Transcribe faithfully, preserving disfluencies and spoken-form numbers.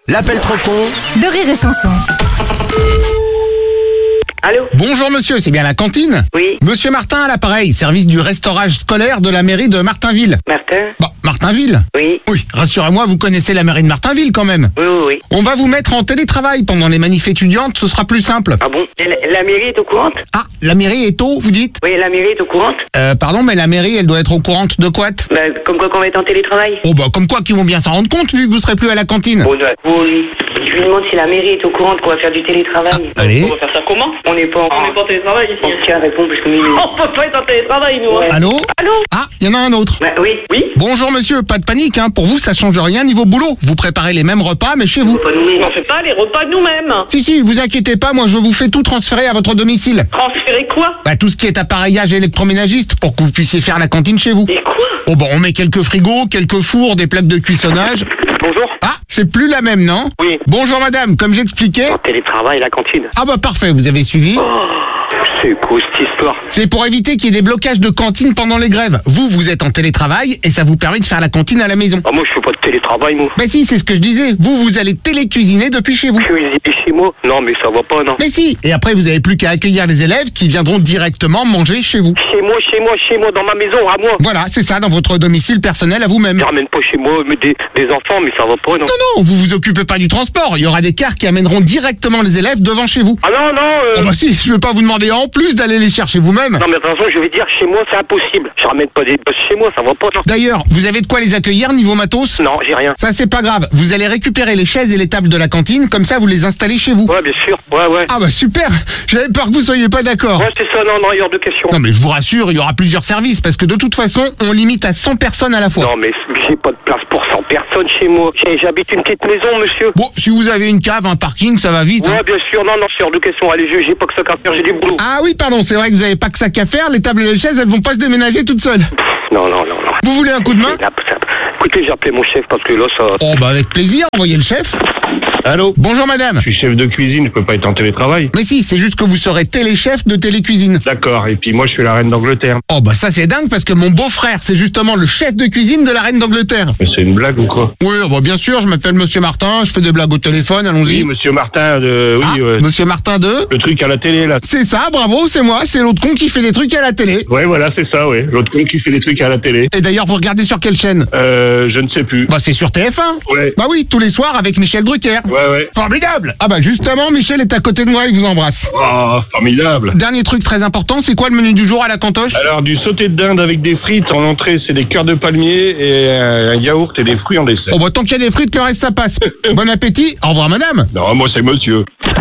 L'appel trop con de Rire et Chanson. Allô? Bonjour monsieur, c'est bien la cantine? Oui. Monsieur Martin à l'appareil, service du restaurage scolaire de la mairie de Martinville. Martin? Bon, Martinville? Oui. Oui, rassurez-moi, vous connaissez la mairie de Martinville quand même. Oui, oui, oui. On va vous mettre en télétravail pendant les manifs étudiantes, ce sera plus simple. Ah bon? Et La, la mairie est au courant? Ah, la mairie est au, vous dites? Oui, la mairie est au courant? Euh, pardon, mais la mairie, elle doit être au courant de quoi? Bah, comme quoi qu'on va être en télétravail? Oh bah, comme quoi qu'ils vont bien s'en rendre compte vu que vous serez plus à la cantine. Bon, bah, oui. Je lui demande si la mairie est au courant qu'on va faire du télétravail. Ah, allez. On va faire ça comment? On n'est pas en... On n'est pas en télétravail ici. On se tient à répondre parce que... On peut pas être en télétravail nous. Ouais. Allô? Allô? Ah, il y en a un autre. Bah, oui. Oui? Bonjour monsieur, pas de panique, hein. Pour vous, ça change rien niveau boulot. Vous préparez les mêmes repas, mais chez vous. Pas nous. On fait pas les repas nous-mêmes. Si, si, vous inquiétez pas, moi je vous fais tout transférer à votre domicile. Transférer quoi? Bah, tout ce qui est appareillage électroménagiste pour que vous puissiez faire la cantine chez vous. Et quoi? Oh bah, on met quelques frigos, quelques fours, des plaques de cuissonnage. Bonjour. Ah, c'est plus la même, non? Oui. Bonjour madame, comme j'expliquais. Télétravail, la cantine. Ah bah parfait, vous avez suivi. C'est quoi cette histoire? C'est pour éviter qu'il y ait des blocages de cantine pendant les grèves. Vous, vous êtes en télétravail et ça vous permet de faire la cantine à la maison. Ah, moi, je fais pas de télétravail, moi. Mais si, c'est ce que je disais. Vous, vous allez télécuisiner depuis chez vous. Cuisiner chez moi? Non, mais ça va pas, non. Mais si. Et après, vous avez plus qu'à accueillir les élèves qui viendront directement manger chez vous. Chez moi, chez moi, chez moi, dans ma maison, à moi. Voilà, c'est ça, dans votre domicile personnel à vous-même. Je ramène pas chez moi mais des, des enfants, mais ça va pas, non. Non, non, vous vous occupez pas du transport. Il y aura des cars qui amèneront directement les élèves devant chez vous. Ah non, non, euh... Oh bah si, je vais pas vous demander en plus d'aller les chercher vous-même. Non, mais de toute façon, je vais dire, chez moi, c'est impossible. Je ramène pas des gosses chez moi, ça va pas, non. D'ailleurs, vous avez de quoi les accueillir niveau matos? Non, j'ai rien. Ça c'est pas grave, vous allez récupérer les chaises et les tables de la cantine, comme ça vous les installez chez vous. Ouais, bien sûr, ouais, ouais. Ah bah super. J'avais peur que vous soyez pas d'accord. Ouais, c'est ça, non, non, il y a hors de question. Non mais je vous rassure, il y aura plusieurs services, parce que de toute façon, on limite à cent personnes à la fois. Non, mais j'ai pas de place pour cent personnes chez moi. J'ai- J'habite une petite maison, monsieur. Bon, si vous avez une cave, un parking, ça va vite. hein. Ouais, bien sûr, non, non, c'est hors de question. Allez, je- j'ai pas que ça qu'à faire, j'ai du boulot. Ah oui, pardon, c'est vrai que vous avez pas que ça qu'à faire, les tables et les chaises, elles vont pas se déménager toutes seules. Non, non, non, non. Vous voulez un coup de main? Là, ça- Écoutez, j'ai appelé mon chef parce que là, ça... Oh bah avec plaisir, envoyez le chef. Allô? Bonjour madame. Je suis chef de cuisine, je peux pas être en télétravail. Mais si, c'est juste que vous serez téléchef de télécuisine. D'accord, et puis moi je suis la reine d'Angleterre. Oh bah ça c'est dingue parce que mon beau-frère c'est justement le chef de cuisine de la reine d'Angleterre. Mais c'est une blague ou quoi? Oui, bah bien sûr, je m'appelle Monsieur Martin, je fais des blagues au téléphone, allons-y. Oui, monsieur Martin, de... oui, Ah, euh, Monsieur Martin de... le truc à la télé là. C'est ça, bravo, c'est moi, c'est l'autre con qui fait des trucs à la télé. Ouais, voilà, c'est ça, ouais. L'autre con qui fait des trucs à la télé. Et d'ailleurs, vous regardez sur quelle chaîne? Euh, je ne sais plus. Bah c'est sur T F un. Ouais. Bah oui, tous les soirs avec Michel Drucker. Ouais, ouais. Formidable. Ah bah justement, Michel est à côté de moi, il vous embrasse. Oh, formidable. Dernier truc très important, c'est quoi le menu du jour à la cantoche? Alors, du sauté de dinde avec des frites. En entrée, c'est des cœurs de palmier et un yaourt et des fruits en dessert. Oh bah tant qu'il y a des frites, le reste ça passe. Bon appétit, au revoir madame. Non, moi c'est monsieur.